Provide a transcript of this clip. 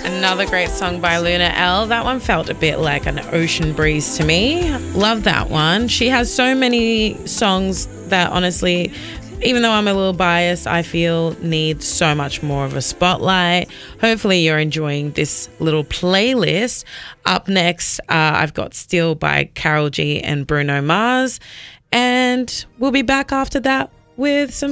Another great song by Luna L. That one felt a bit like an ocean breeze to me. Love that one. She has so many songs that honestly, even though I'm a little biased, I feel need so much more of a spotlight. Hopefully you're enjoying this little playlist. Up next, I've got Still by Karol G and Bruno Mars. And we'll be back after that with some